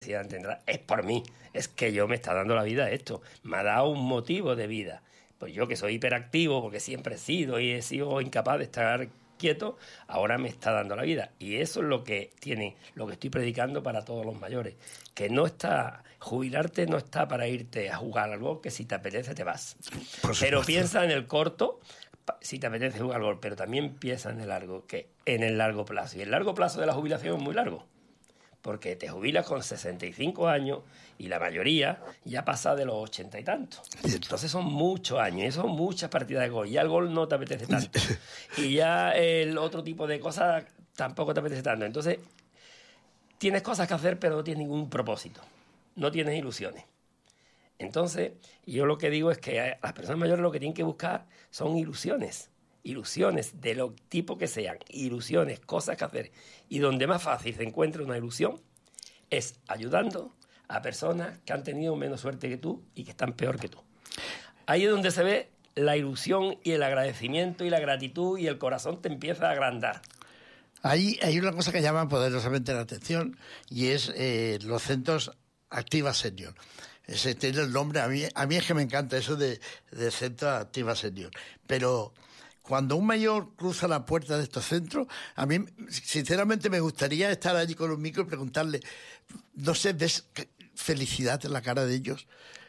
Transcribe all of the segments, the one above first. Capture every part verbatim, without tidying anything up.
Cristina entenderá, es por mí, es que yo me está dando la vida esto, me ha dado un motivo de vida. Pues yo que soy hiperactivo, porque siempre he sido y he sido incapaz de estar quieto, ahora me está dando la vida. Y eso es lo que tiene, lo que estoy predicando para todos los mayores, que no está, jubilarte no está para irte a jugar al golf, que si te apetece te vas. Pero piensa en el corto, si te apetece jugar al golf, pero también piensa en el largo, que en el largo plazo. Y el largo plazo de la jubilación es muy largo, porque te jubilas con sesenta y cinco años y la mayoría ya pasa de los ochenta y tantos. Entonces son muchos años, y son muchas partidas de gol. Ya el gol no te apetece tanto. Y ya el otro tipo de cosas tampoco te apetece tanto. Entonces tienes cosas que hacer, pero no tienes ningún propósito. No tienes ilusiones. Entonces, yo lo que digo es que las personas mayores lo que tienen que buscar son ilusiones. Ilusiones de lo tipo que sean, ilusiones, cosas que hacer. Y donde más fácil se encuentra una ilusión es ayudando a personas que han tenido menos suerte que tú y que están peor que tú. Ahí es donde se ve la ilusión y el agradecimiento y la gratitud, y el corazón te empieza a agrandar. Hay, hay una cosa que llama poderosamente la atención, y es eh, los centros Activa Senior. Ese tiene el nombre, a mí, a mí es que me encanta eso de, de Centro Activa Senior. Pero cuando un mayor cruza la puerta de estos centros, a mí sinceramente me gustaría estar allí con un micro y preguntarle, no sé, ¿ves felicidad en la cara de ellos?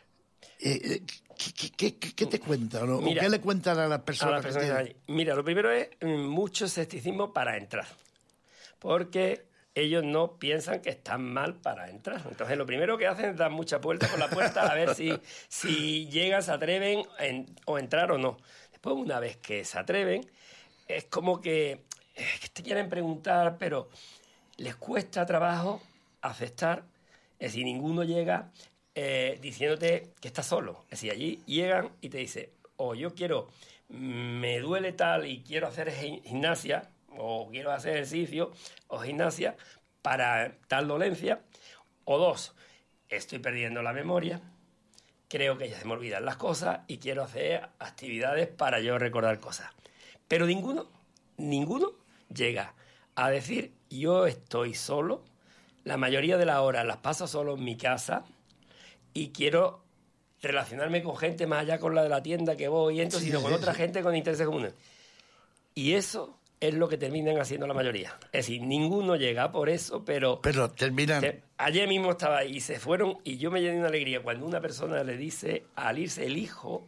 Eh, ¿qué, qué, qué, ¿Qué te cuentan? ¿No? Mira, ¿o qué le cuentan a las personas? A las personas que allí. Mira, lo primero es mucho escepticismo para entrar, porque ellos no piensan que están mal para entrar. Entonces lo primero que hacen es dar mucha vuelta con la puerta a ver si, si llegan, se atreven en, o entrar o no. Después, una vez que se atreven, es como que, es que te quieren preguntar, pero les cuesta trabajo aceptar. Es decir, ninguno llega eh, diciéndote que estás solo. Es decir, allí llegan y te dicen, o oh, yo quiero, me duele tal y quiero hacer gimnasia, o quiero hacer ejercicio o gimnasia para tal dolencia, o dos, estoy perdiendo la memoria, creo que ya se me olvidan las cosas y quiero hacer actividades para yo recordar cosas. Pero ninguno, ninguno llega a decir, yo estoy solo, la mayoría de las horas las paso solo en mi casa y quiero relacionarme con gente más allá con la de la tienda que voy y entro, sí, sino con otra gente con intereses comunes. Y eso es lo que terminan haciendo la mayoría. Es decir, ninguno llega por eso, pero... Pero terminan... Te, ayer mismo estaba ahí y se fueron, y yo me llené de una alegría cuando una persona le dice, al irse el hijo,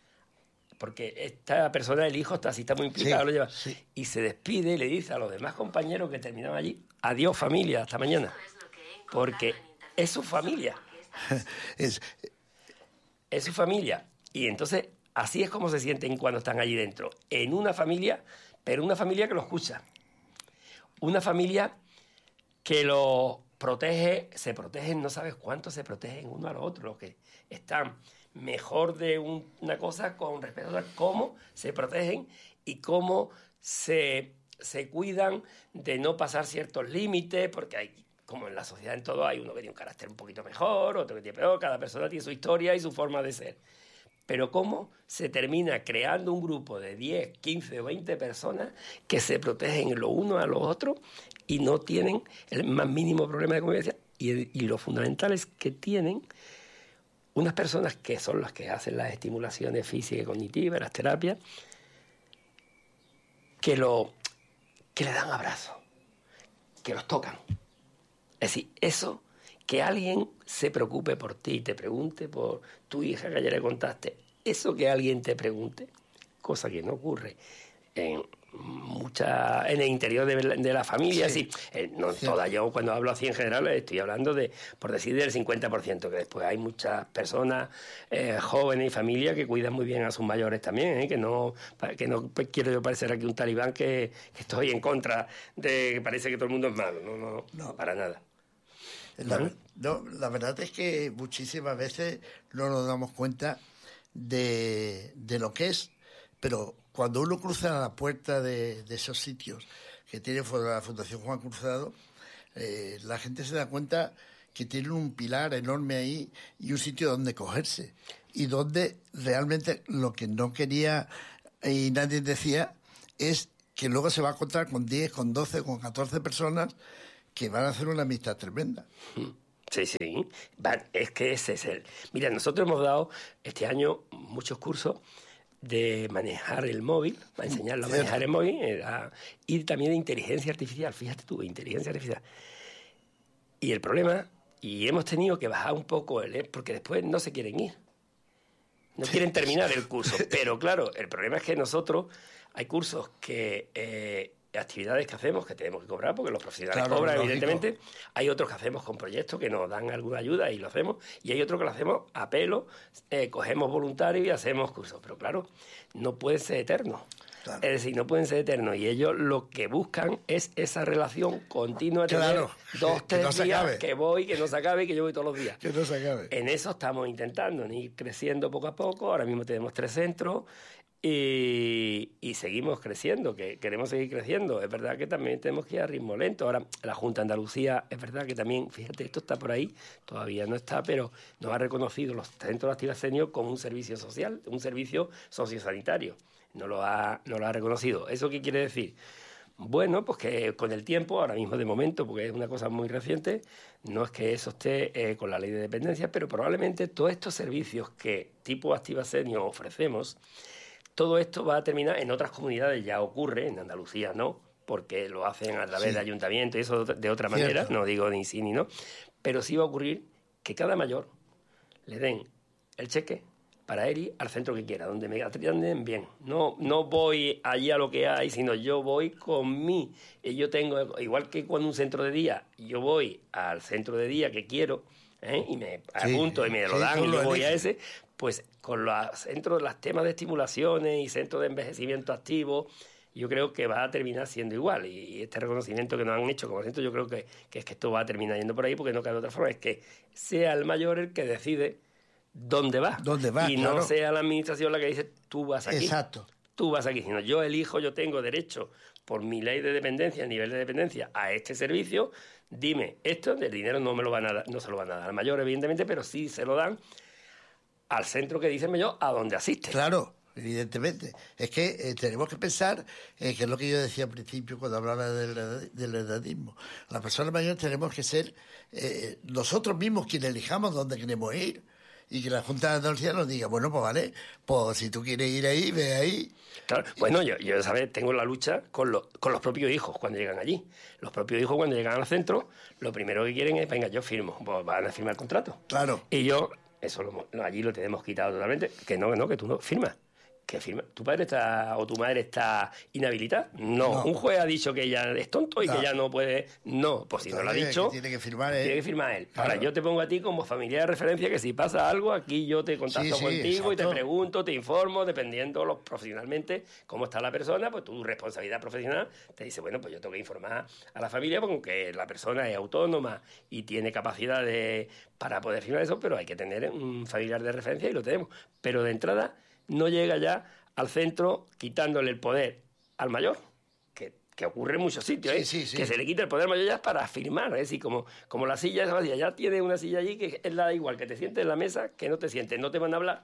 porque esta persona, el hijo, está así, está muy implicado, sí, lo lleva, sí, y se despide y le dice a los demás compañeros que terminaban allí, adiós familia, hasta mañana. Porque es su familia. es... es su familia. Y entonces, así es como se sienten cuando están allí dentro. En una familia... pero una familia que lo escucha, una familia que lo protege, se protegen, no sabes cuánto se protegen uno a los otros, que están mejor de un, una cosa con respecto a cómo se protegen y cómo se, se cuidan de no pasar ciertos límites, porque hay, como en la sociedad en todo, hay uno que tiene un carácter un poquito mejor, otro que tiene peor, cada persona tiene su historia y su forma de ser. Pero cómo se termina creando un grupo de diez, quince o veinte personas que se protegen los unos a los otros y no tienen el más mínimo problema de convivencia. Y, y lo fundamental es que tienen unas personas que son las que hacen las estimulaciones físicas y cognitivas, las terapias, que, lo, que le dan abrazos, que los tocan. Es decir, eso... que alguien se preocupe por ti y te pregunte por tu hija que ayer le contaste, eso que alguien te pregunte, cosa que no ocurre en mucha en el interior de, de la familia, sí, sí, eh, no sí. Toda, yo cuando hablo así en general estoy hablando de, por decir, del cincuenta por ciento, que después hay muchas personas eh, jóvenes y familias que cuidan muy bien a sus mayores también, eh, que no que no pues, quiero yo parecer aquí un talibán que, que estoy en contra de que parece que todo el mundo es malo, no, no, no. Para nada. La, no, la verdad es que muchísimas veces no nos damos cuenta de, de lo que es, pero cuando uno cruza la puerta de, de esos sitios que tiene la Fundación Juan Cruzado, eh, la gente se da cuenta que tienen un pilar enorme ahí y un sitio donde cogerse, y donde realmente lo que no quería y nadie decía es que luego se va a encontrar con diez, con doce, con catorce personas que van a hacer una amistad tremenda. Sí, sí. Va, es que ese es el... Mira, nosotros hemos dado este año muchos cursos de manejar el móvil, para enseñarlo a manejar el móvil, eh, a, y también de inteligencia artificial. Fíjate tú, inteligencia artificial. Y el problema, y hemos tenido que bajar un poco, el, porque después no se quieren ir. No quieren terminar el curso. Pero claro, el problema es que nosotros, hay cursos que... Eh, actividades que hacemos que tenemos que cobrar porque los profesionales claro, cobran, lógico. Evidentemente. Hay otros que hacemos con proyectos que nos dan alguna ayuda y lo hacemos, y hay otros que lo hacemos a pelo, eh, cogemos voluntarios y hacemos cursos, pero claro, no pueden ser eternos. Claro. Es decir, no pueden ser eternos, y ellos lo que buscan es esa relación continua, claro, tener dos, tres no días que voy, que no se acabe, que yo voy todos los días. Que no se acabe. En eso estamos intentando, en ir creciendo poco a poco. Ahora mismo tenemos tres centros. Y, y seguimos creciendo, que queremos seguir creciendo. Es verdad que también tenemos que ir a ritmo lento. Ahora, la Junta de Andalucía, es verdad que también, fíjate, esto está por ahí, todavía no está, pero nos ha reconocido los centros de actividad senior como un servicio social, un servicio sociosanitario. No lo ha, no lo ha reconocido. ¿Eso qué quiere decir? Bueno, pues que con el tiempo, ahora mismo de momento, porque es una cosa muy reciente, no es que eso esté eh, con la ley de dependencia, pero probablemente todos estos servicios que tipo Activa Senior ofrecemos, todo esto va a terminar, en otras comunidades ya ocurre, en Andalucía no, porque lo hacen a través sí. de ayuntamiento y eso de otra manera, Cierto. No digo ni sí ni no, pero sí va a ocurrir que cada mayor le den el cheque para ir al centro que quiera, donde me atienden bien. No, no voy allí a lo que hay, sino yo voy con mí. Y yo tengo, igual que cuando un centro de día, yo voy al centro de día que quiero, ¿eh? y me sí, apunto y me lo sí, dan y yo voy a ese, pues con los centros, los temas de estimulaciones y centros de envejecimiento activo, yo creo que va a terminar siendo igual. Y, y este reconocimiento que nos han hecho como centro, yo creo que, que es que esto va a terminar yendo por ahí, porque no cabe de otra forma, es que sea el mayor el que decide dónde va. ¿Dónde va? Y claro. no sea la administración la que dice, tú vas aquí. Exacto. Tú vas aquí, sino yo elijo, yo tengo derecho por mi ley de dependencia, nivel de dependencia, a este servicio. Dime, esto del dinero no me lo van a dar, no se lo van a dar al mayor, evidentemente, pero sí se lo dan al centro que dicen yo a donde asiste. Claro, evidentemente. Es que eh, tenemos que pensar, eh, que es lo que yo decía al principio cuando hablaba del, del edadismo. Las personas mayores tenemos que ser eh, nosotros mismos quienes elijamos dónde queremos ir. Y que la Junta de Andalucía nos diga, bueno, pues vale, pues si tú quieres ir ahí, ve ahí. Claro, bueno, yo, yo ¿sabes? Tengo la lucha con los, con los propios hijos cuando llegan allí. Los propios hijos cuando llegan al centro, lo primero que quieren es, venga, yo firmo, pues van a firmar el contrato. Claro. Y yo, eso lo, no, allí lo tenemos quitado totalmente, que no, que no, que tú no firmas. ¿Qué firma? ¿Tu padre está o tu madre está inhabilitada? No. no. Un juez ha dicho que ella es tonto y no. que ya no puede... No, pues si no lo ha dicho... Tiene que firmar él. Tiene que firmar él. Claro. Ahora, yo te pongo a ti como familiar de referencia que si pasa algo, aquí yo te contacto sí, sí, contigo exacto. y te pregunto, te informo, dependiendo los profesionalmente cómo está la persona, pues tu responsabilidad profesional te dice, bueno, pues yo tengo que informar a la familia porque la persona es autónoma y tiene capacidad de para poder firmar eso, pero hay que tener un familiar de referencia y lo tenemos. Pero de entrada... no llega ya al centro quitándole el poder al mayor, que, que ocurre en muchos sitios, ¿eh? sí, sí, sí. que se le quita el poder al mayor ya para firmar, es decir, como, como la silla esa vacía, ya tiene una silla allí que es la da igual, que te sientes en la mesa, que no te sientes, no te van a hablar,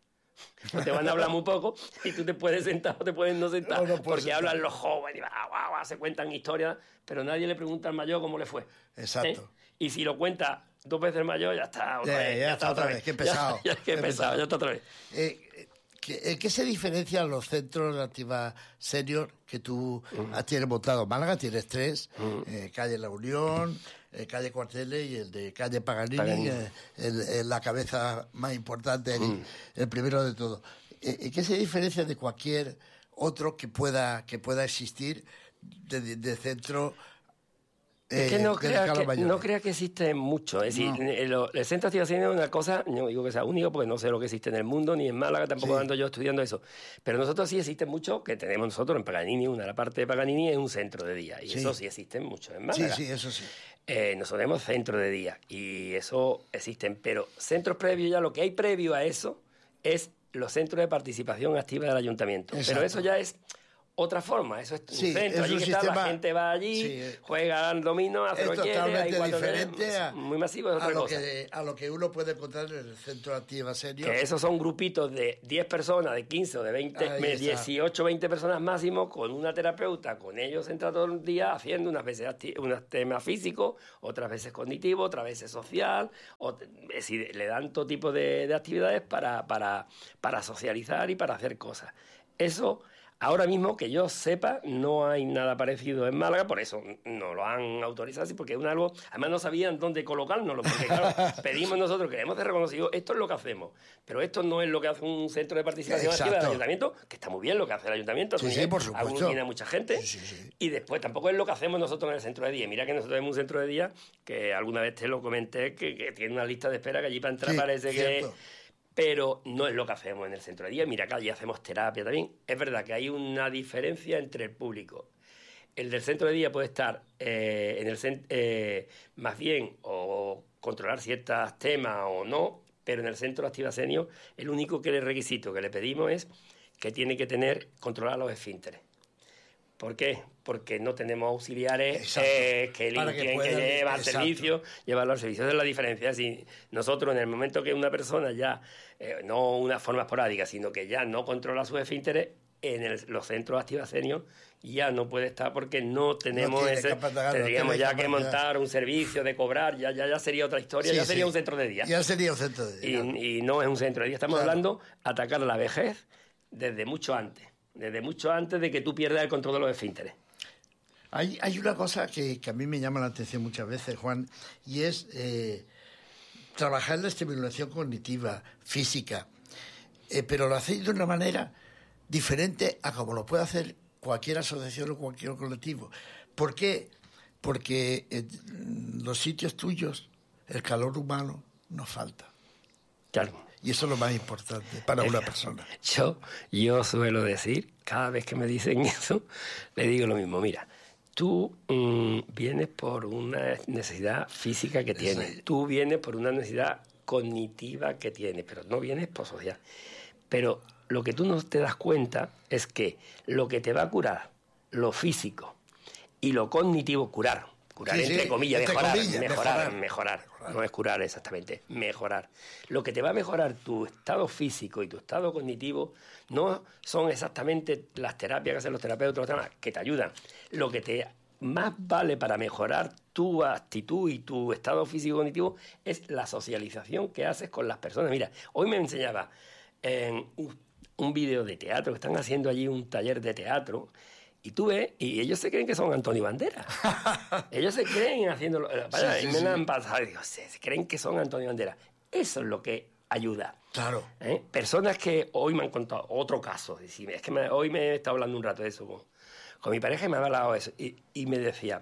no te van a hablar muy poco, y tú te puedes sentar o te puedes no sentar, no, no porque sentar. Hablan los jóvenes, y ah, guau, guau, se cuentan historias, pero nadie le pregunta al mayor cómo le fue. Exacto. ¿eh? Y si lo cuenta dos veces el mayor, ya está otra ya, vez. Ya, ya está otra vez, qué pesado. Ya, ya, qué, qué pesado, pesado, ya está otra vez. Eh, ¿En qué se diferencian los centros de activa senior que tú uh-huh. tienes montado? Málaga tienes tres, uh-huh. eh, calle La Unión, eh, calle Cuarteles y el de calle Paganini, Paganini. Eh, el, el, la cabeza más importante, uh-huh. el, el primero de todo. Eh, ¿En qué se diferencia de cualquier otro que pueda, que pueda existir de, de, de centro? Es que no crea que, no crea que existe mucho. Es decir, no. el, el centro de activación es una cosa, no digo que sea único porque no sé lo que existe en el mundo, ni en Málaga, tampoco sí. ando yo estudiando eso. Pero nosotros sí existen mucho, que tenemos nosotros en Paganini, una la parte de Paganini es un centro de día. Y sí. eso sí existen mucho en Málaga. Sí, sí, eso sí. Eh, nosotros tenemos centro de día y eso existen. Pero centros previos ya, lo que hay previo a eso es los centros de participación activa del ayuntamiento. Exacto. Pero eso ya es otra forma. Eso es un Sí, centro, es allí un que sistema, está, la gente va allí, sí, juega al dominó, hace es lo que quiere, hay totalmente cuatro diferente a, muy masivo, es otra a, lo cosa. que, a lo que uno puede encontrar en el Centro Activa Senior. Que esos son grupitos de diez personas, de quince o de veinte, Ahí me- está. dieciocho, veinte personas máximo, con una terapeuta, con ellos entra todo el día haciendo unas veces acti- unos temas físicos, otras veces cognitivos, otras veces social, o- es decir, le dan todo tipo de, de actividades para, para, para socializar y para hacer cosas. Eso, ahora mismo que yo sepa, no hay nada parecido en Málaga, por eso no lo han autorizado así, porque es un algo, además no sabían dónde colocárnoslo, porque claro, pedimos nosotros, queremos ser reconocidos, esto es lo que hacemos, pero esto no es lo que hace un centro de participación activa del Exacto. ayuntamiento, que está muy bien lo que hace el ayuntamiento, a su Sí, sí, nivel, por supuesto. aglutina a mucha gente, Sí, sí, sí. y después tampoco es lo que hacemos nosotros en el centro de día. Mira que nosotros tenemos un centro de día que alguna vez te lo comenté, que, que tiene una lista de espera que allí para entrar Sí, parece cierto. que... Pero no es lo que hacemos en el centro de día. Mira, que allí hacemos terapia también. Es verdad que hay una diferencia entre el público. El del centro de día puede estar eh, en el cent- eh, más bien o controlar ciertos temas o no, pero en el centro Activa Senior el único que le requisito que le pedimos es que tiene que tener controlar los esfínteres. ¿Por qué? Porque no tenemos auxiliares eh, que Para que limpien, que, puedan- llevan al exacto. servicio, llevarlo al servicio. Esa es la diferencia. Si nosotros, en el momento que una persona ya, eh, no una forma esporádica, sino que ya no controla sus esfínteres, en el- los centros Activa Senior ya no puede estar porque no tenemos tiene ese... capacidad, no Tendríamos tiene ya que capacidad. montar un servicio de cobrar, ya, ya, ya sería otra historia, Sí, ya sería sí. un centro de día. Ya sería un centro de día. Y, y no es un centro de día. Estamos Claro. hablando de atacar la vejez desde mucho antes. Desde mucho antes de que tú pierdas el control de los esfínteres. Hay, hay una cosa que, que a mí me llama la atención muchas veces, Juan, y es eh, trabajar la estimulación cognitiva, física, eh, pero lo hacéis de una manera diferente a como lo puede hacer cualquier asociación o cualquier colectivo. ¿Por qué? Porque en los sitios tuyos el calor humano nos falta. Claro. Y eso es lo más importante para una persona. Yo, yo suelo decir, cada vez que me dicen eso, le digo lo mismo. Mira, tú mmm, vienes por una necesidad física que tienes, Sí. tú vienes por una necesidad cognitiva que tienes, pero no vienes por social. Pero lo que tú no te das cuenta es que lo que te va a curar, lo físico y lo cognitivo, curar, curar Sí, entre sí, comillas, entre mejorar, comillas, mejorar, mejorar. mejorar, no es curar exactamente, mejorar. Lo que te va a mejorar tu estado físico y tu estado cognitivo no son exactamente las terapias que hacen los terapeutas, los demás, que te ayudan. Lo que te más vale para mejorar tu actitud y tu estado físico cognitivo es la socialización que haces con las personas. Mira, hoy me enseñaba en un, un vídeo de teatro, que están haciendo allí un taller de teatro, y tú ves, y ellos se creen que son Antonio Banderas. Ellos se creen haciéndolo. Vaya, Sí, sí, y me sí. la han pasado y digo, se, se creen que son Antonio Banderas. Eso es lo que ayuda. Claro. ¿Eh? Personas que hoy me han contado otro caso. Es decir, es que me- hoy me he estado hablando un rato de eso con, con mi pareja y me ha hablado de eso. Y, y me decía,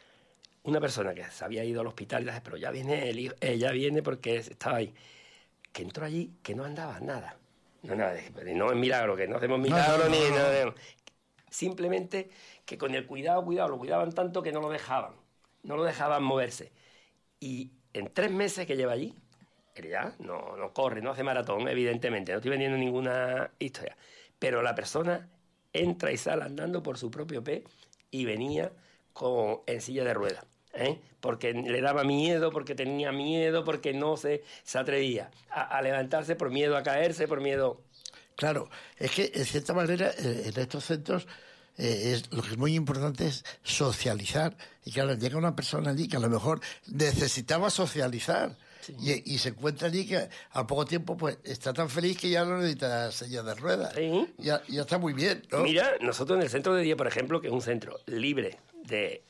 una persona que se había ido al hospital y dice, pero ya viene el hijo, eh, ya viene porque estaba ahí. Que entró allí, que no andaba nada. No, nada, no es milagro, que no hacemos milagro no, no, ni no. nada. Simplemente que con el cuidado, cuidado, lo cuidaban tanto que no lo dejaban. No lo dejaban moverse. Y en tres meses que lleva allí, él ya no, no corre, no hace maratón, evidentemente, no estoy vendiendo ninguna historia. Pero la persona entra y sale andando por su propio pie y venía con, en silla de ruedas. ¿Eh? Porque le daba miedo, porque tenía miedo, porque no se, se atrevía a, a levantarse por miedo a caerse, por miedo... Claro, es que en cierta manera eh, en estos centros eh, es, lo que es muy importante es socializar. Y claro, llega una persona allí que a lo mejor necesitaba socializar Sí. y, y se encuentra allí que a poco tiempo pues está tan feliz que ya no necesita silla de ruedas. Sí. Ya, ya está muy bien, ¿no? Mira, nosotros en el centro de día, por ejemplo, que es un centro libre de,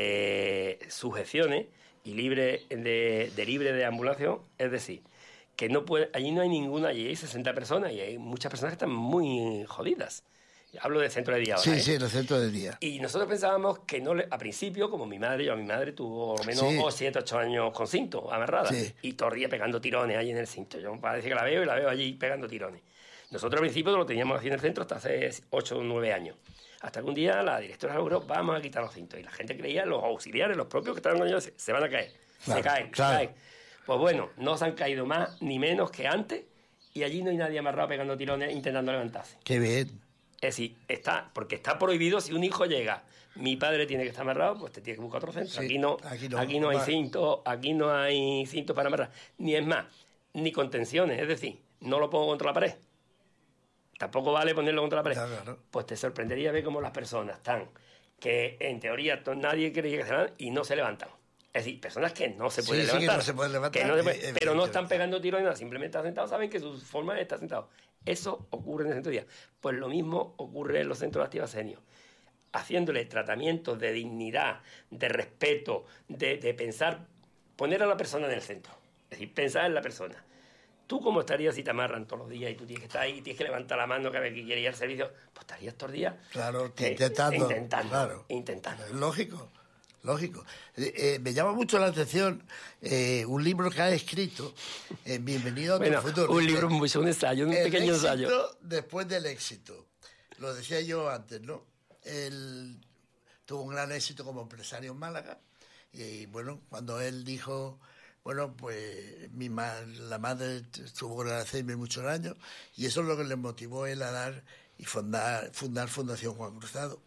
de sujeciones y libre de, de libre de ambulación, es decir, que no puede, allí no hay ninguna, allí hay sesenta personas y hay muchas personas que están muy jodidas. Hablo del centro de día ahora. Sí, ¿eh? sí, en el centro de día. Y nosotros pensábamos que no le, a principio, como mi madre, yo a mi madre tuvo al menos Sí. siete, ocho años con cinto, amarrada, Sí. y todo el día pegando tirones allí en el cinto. Yo parece que la veo y la veo allí pegando tirones. Nosotros al principio lo teníamos así en el centro hasta hace ocho o nueve años. Hasta que un día la directora logró, vamos a quitar los cintos. Y la gente creía, los auxiliares, los propios que estaban con ellos, se, se van a caer. Claro, se caen, claro. se caen. Pues bueno, no se han caído más ni menos que antes, y allí no hay nadie amarrado pegando tirones intentando levantarse. Qué bien. Es decir, está, porque está prohibido si un hijo llega, mi padre tiene que estar amarrado, pues te tiene que buscar otro centro. Sí, aquí no, aquí no, aquí no hay va. cintos, aquí no hay cintos para amarrar. Ni es más, ni contenciones, es decir, no lo pongo contra la pared. Tampoco vale ponerlo contra la pared. Claro, claro. Pues te sorprendería ver cómo las personas están, que en teoría to- nadie quiere que se levanten y no se levantan. Es decir, personas que no se Sí, pueden sí, que levantar. no se pueden levantar, que no se pueden- eh, pero no están evidentemente. pegando tiros ni nada, simplemente están sentados, saben que su forma es estar sentados. Eso ocurre en el centro de día. Pues lo mismo ocurre en los centros de activa senior. Haciéndole tratamientos de dignidad, de respeto, de, de pensar, poner a la persona en el centro. Es decir, pensar en la persona. ¿Tú cómo estarías si te amarran todos los días y tú tienes que estar ahí y tienes que levantar la mano cada vez que quieres ir al servicio? Pues estarías todos los días Claro, eh, intentando. intentando, Claro. intentando. Lógico, lógico. Eh, eh, me llama mucho la atención eh, un libro que ha escrito, eh, Bienvenido a tu Bueno, futuro. un libro, mucho, un ensayo, un El pequeño éxito ensayo. después del éxito. Lo decía yo antes, ¿no? Él tuvo un gran éxito como empresario en Málaga y, bueno, cuando él dijo, bueno, pues mi ma- la madre estuvo con el Alzheimer muchos años y eso es lo que le motivó a él a dar y fundar, fundar Fundación Juan Cruzado.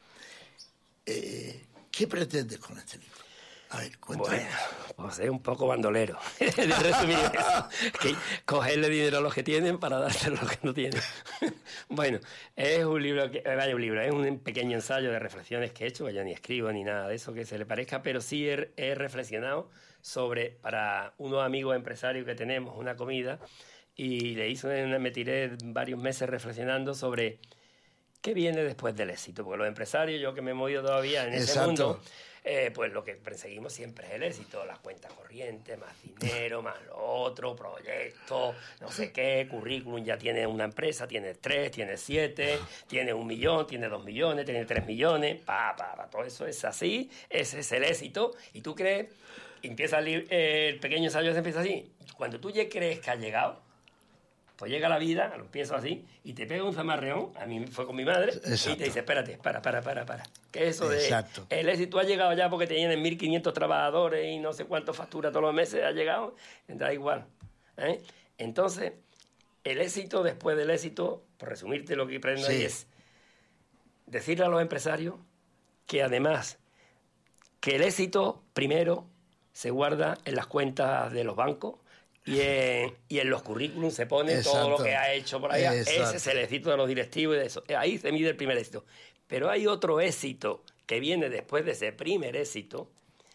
Eh, ¿Qué pretendes con este libro? A ver, cuéntame. Bueno, pues es un poco bandolero, de resumir eso. Que cogerle dinero a los que tienen para dárselo a los que no tienen. Bueno, es un libro, que, eh, vaya un libro, es un pequeño ensayo de reflexiones que he hecho, que yo ni escribo ni nada de eso que se le parezca, pero sí he, he reflexionado sobre, para unos amigos empresarios que tenemos, una comida, y le hice una, me tiré varios meses reflexionando sobre qué viene después del éxito, porque los empresarios, yo que me he movido todavía en ese Exacto. mundo, eh, pues lo que perseguimos siempre es el éxito, las cuentas corrientes, más dinero, más lo otro, proyectos, no sé qué, currículum, ya tiene una empresa, tiene tres, tiene siete, tiene un millón, tiene dos millones, tiene tres millones, pa, pa, pa, todo eso es así, ese es el éxito, y tú crees, empieza el, li- eh, el pequeño ensayo se empieza así, cuando tú ya crees que ha llegado, pues llega la vida, lo empiezo así, y te pega un zamarreón, a mí fue con mi madre, Exacto. y te dice, espérate, para, para, para, para. ¿Qué es eso de Exacto. el éxito ha llegado ya porque te tienen mil quinientos trabajadores y no sé cuánto factura todos los meses ha llegado? Da igual. ¿eh? Entonces, el éxito después del éxito, por resumirte lo que aprendo Sí. ahí es decirle a los empresarios que además, que el éxito primero se guarda en las cuentas de los bancos, y en, y en los currículums se pone todo Exacto. lo que ha hecho por allá. Exacto. Ese es el éxito de los directivos y de eso. Ahí se mide el primer éxito. Pero hay otro éxito que viene después de ese primer éxito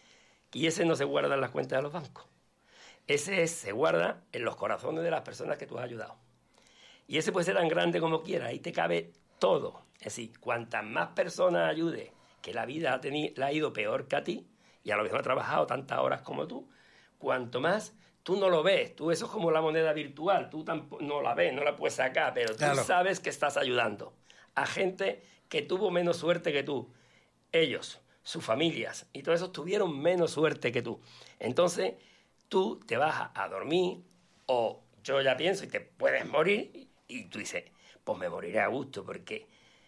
y ese no se guarda en las cuentas de los bancos. Ese es- se guarda en los corazones de las personas que tú has ayudado. Y ese puede ser tan grande como quiera. Ahí te cabe todo. Es decir, cuantas más personas ayudes, que la vida ha teni- la ha ido peor que a ti, y a lo mejor ha trabajado tantas horas como tú, cuanto más tú no lo ves, tú eso es como la moneda virtual, tú tampoco, no la ves, no la puedes sacar, pero tú Claro. sabes que estás ayudando a gente que tuvo menos suerte que tú. Ellos, sus familias, y todos esos tuvieron menos suerte que tú. Entonces, tú te vas a, a dormir, o yo ya pienso, y te puedes morir, y, y tú dices, pues me moriré a gusto, porque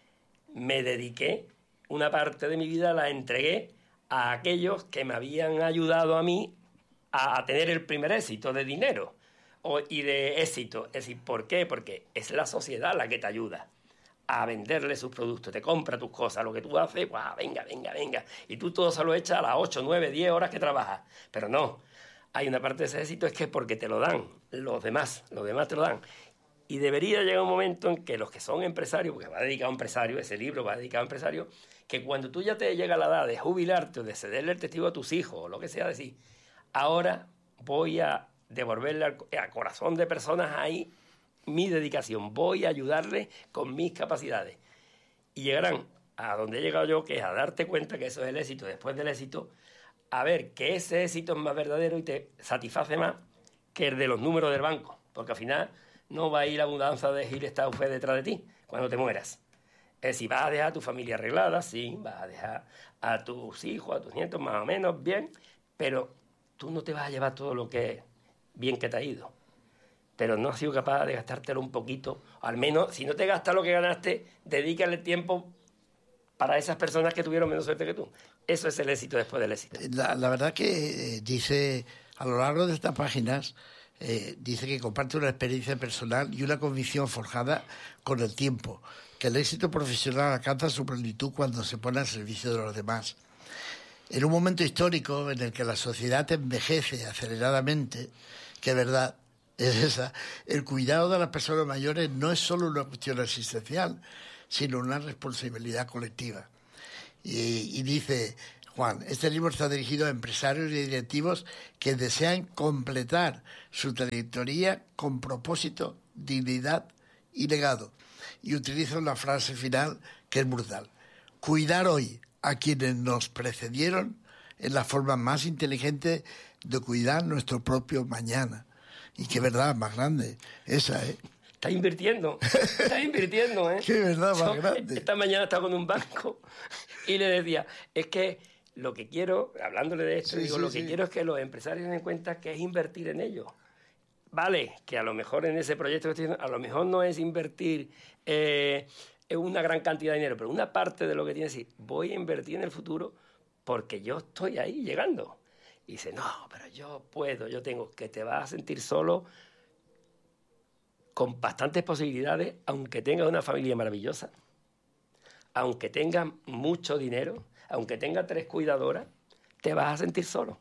me dediqué, una parte de mi vida la entregué a aquellos que me habían ayudado a mí a, a tener el primer éxito de dinero o, y de éxito. Es decir, ¿por qué? Porque es la sociedad la que te ayuda a venderle sus productos, te compra tus cosas, lo que tú haces, ¡guau! venga, venga, venga, y tú todo se lo echas a las ocho, nueve, diez horas que trabajas, pero no, hay una parte de ese éxito es que es porque te lo dan los demás, los demás te lo dan, y debería llegar un momento en que los que son empresarios, porque va dedicado a empresarios, ese libro va dedicado a empresarios, que cuando tú ya te llega la edad de jubilarte o de cederle el testigo a tus hijos o lo que sea, decir, ahora voy a devolverle al, al corazón de personas ahí mi dedicación, voy a ayudarle con mis capacidades. Y llegarán a donde he llegado yo, que es a darte cuenta que eso es el éxito, después del éxito, a ver que ese éxito es más verdadero y te satisface más que el de los números del banco, porque al final no va a ir la abundancia de Gil Stauffé detrás de ti cuando te mueras. Es decir, vas a dejar a tu familia arreglada, sí, vas a dejar a tus hijos, a tus nietos más o menos bien, pero tú no te vas a llevar todo lo que bien que te ha ido. Pero no has sido capaz de gastártelo un poquito. Al menos, si no te gastas lo que ganaste, dedícale tiempo para esas personas que tuvieron menos suerte que tú. Eso es el éxito después del éxito. La, la verdad que eh, dice, a lo largo de estas páginas, eh, dice que comparte una experiencia personal y una convicción forjada con el tiempo, que el éxito profesional alcanza su plenitud cuando se pone al servicio de los demás. En un momento histórico en el que la sociedad envejece aceleradamente, que es verdad, es esa, el cuidado de las personas mayores no es solo una cuestión existencial, sino una responsabilidad colectiva. Y, y dice Juan, este libro está dirigido a empresarios y directivos que desean completar su trayectoria con propósito, dignidad y legado. Y utiliza una frase final que es brutal. Cuidar hoy a quienes nos precedieron es la forma más inteligente de cuidar nuestro propio mañana. Y qué verdad más grande esa, ¿eh? Está invirtiendo, está invirtiendo, ¿eh? Qué verdad más Yo, grande. Esta mañana estaba con un banco y le decía, es que lo que quiero, hablándole de esto, Sí, digo, sí, lo que sí. quiero es que los empresarios den cuenta que es invertir en ellos. Vale, que a lo mejor en ese proyecto que estoy haciendo, a lo mejor no es invertir eh, en una gran cantidad de dinero, pero una parte de lo que tiene es decir, voy a invertir en el futuro porque yo estoy ahí llegando. Y dice, no, pero yo puedo, yo tengo, que te vas a sentir solo con bastantes posibilidades, aunque tengas una familia maravillosa, aunque tengas mucho dinero, aunque tengas tres cuidadoras, te vas a sentir solo.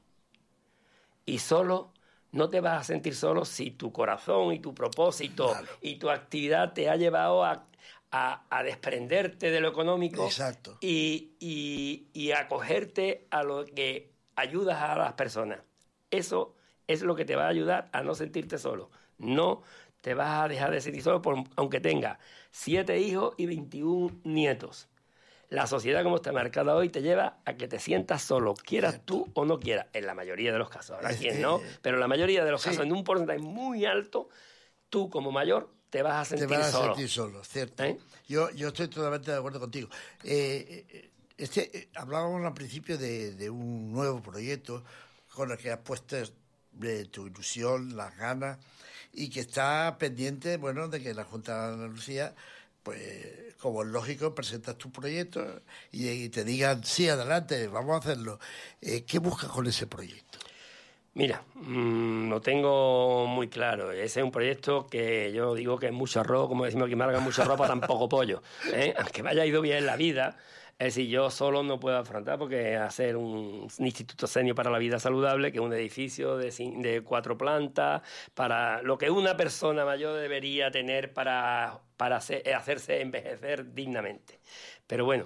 Y solo no te vas a sentir solo si tu corazón y tu propósito Claro. y tu actividad te ha llevado a, a, a desprenderte de lo económico. Exacto. y, y, y acogerte a lo que ayudas a las personas. Eso es lo que te va a ayudar a no sentirte solo. No te vas a dejar de sentir solo por, aunque tengas siete hijos y veintiún nietos. La sociedad como está marcada hoy te lleva a que te sientas solo, quieras Cierto. tú o no quieras, en la mayoría de los casos. Habrá Es- quien eh, no, pero en la mayoría de los sí. casos, en un porcentaje muy alto, tú como mayor te vas a Te sentir vas a solo. sentir solo, cierto. ¿Eh? Yo, yo estoy totalmente de acuerdo contigo. Eh, eh, este, eh, hablábamos al principio de, de un nuevo proyecto con el que has puesto de tu ilusión, las ganas, y que está pendiente, bueno, de que la Junta de Andalucía, pues, como es lógico, presentas tu proyecto y, y te digan, sí, adelante, vamos a hacerlo. Eh, ¿Qué buscas con ese proyecto? Mira, mmm, lo tengo muy claro. Ese es un proyecto que yo digo que es mucho arroz, como decimos aquí en Málaga, mucho arroz para tan poco pollo. ¿eh? Aunque me haya ido bien en la vida, es decir, yo solo no puedo afrontar porque hacer un, un instituto senior para la vida saludable, que es un edificio de, cin- de cuatro plantas, para lo que una persona mayor debería tener para, para hacer- hacerse envejecer dignamente. Pero bueno,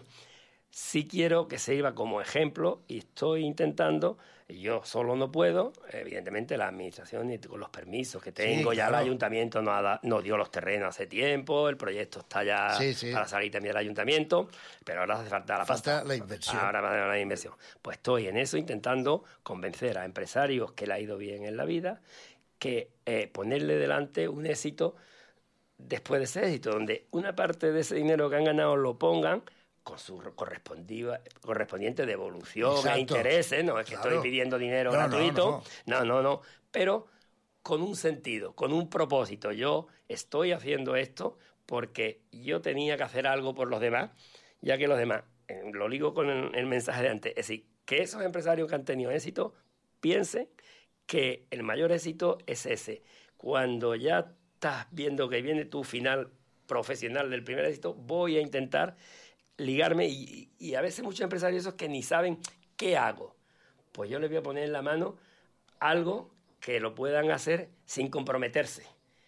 sí quiero que sirva como ejemplo y estoy intentando, yo solo no puedo, evidentemente la administración y con los permisos que tengo, Sí, ya claro. el ayuntamiento nos, ha da- nos dio los terrenos hace tiempo, el proyecto está ya Sí, sí. para salir también del ayuntamiento, pero ahora hace falta la Falta pasta. la inversión. Ahora va a haber la inversión. Pues estoy en eso intentando convencer a empresarios que le ha ido bien en la vida, que eh, ponerle delante un éxito después de ese éxito, donde una parte de ese dinero que han ganado lo pongan con su correspondiva- correspondiente devolución e Exacto. intereses, no es que Claro. estoy pidiendo dinero No, no, gratuito, no, no, no, pero con un sentido, con un propósito. Yo estoy haciendo esto porque yo tenía que hacer algo por los demás, ya que los demás, eh, lo digo con el, el mensaje de antes, es decir, que esos empresarios que han tenido éxito piensen que el mayor éxito es ese. Cuando ya estás viendo que viene tu final profesional del primer éxito, voy a intentar ligarme y, y a veces muchos empresarios esos que ni saben qué hago. Pues yo les voy a poner en la mano algo que lo puedan hacer sin comprometerse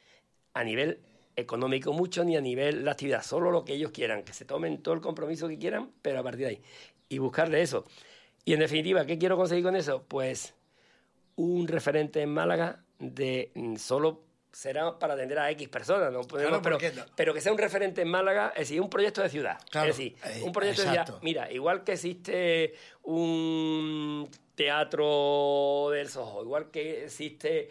a nivel económico mucho ni a nivel de actividad, solo lo que ellos quieran, que se tomen todo el compromiso que quieran, pero a partir de ahí. Y buscarle eso. Y en definitiva, ¿qué quiero conseguir con eso? Pues un referente en Málaga de mm, solo será para atender a X personas, no podemos, Claro, pero, porque no. pero que sea un referente en Málaga, es decir, un proyecto de ciudad. Claro, es decir, eh, un proyecto exacto. de ciudad. Mira, igual que existe un teatro del Soho, igual que existe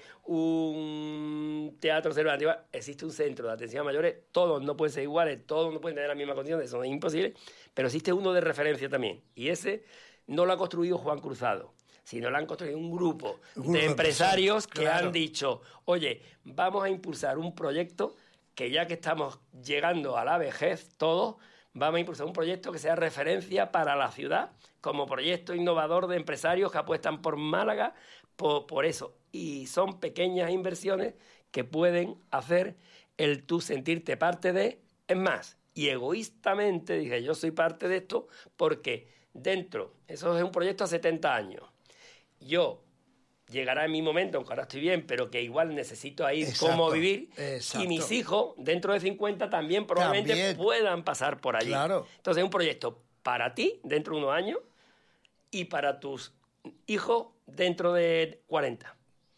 un teatro Cervantes, igual, existe un centro de atención a mayores, todos no pueden ser iguales, todos no pueden tener las mismas condiciones, eso es imposible, pero existe uno de referencia también, y ese no lo ha construido Juan Cruzado, sino lo han construido un grupo, Un grupo de de empresarios personas, que claro. han dicho, oye, vamos a impulsar un proyecto que ya que estamos llegando a la vejez todos, vamos a impulsar un proyecto que sea referencia para la ciudad como proyecto innovador de empresarios que apuestan por Málaga, por, por eso. y son pequeñas inversiones que pueden hacer el tú sentirte parte de, es más, y egoístamente dije, yo soy parte de esto porque dentro, eso es un proyecto a setenta años, yo llegará en mi momento, aunque ahora estoy bien, pero que igual necesito ahí exacto, cómo vivir, exacto. y mis hijos dentro de cincuenta también probablemente también. puedan pasar por allí. Claro. Entonces es un proyecto para ti dentro de unos años y para tus hijos dentro de cuarenta.